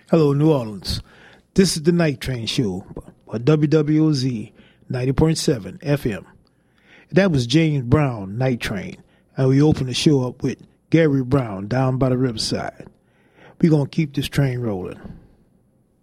Hello, New Orleans. This is the Night Train Show on WWOZ 90.7 FM. That was James Brown, Night Train, and we opened the show up with Gary Brown, Down by the Riverside. We're going to keep this train rolling.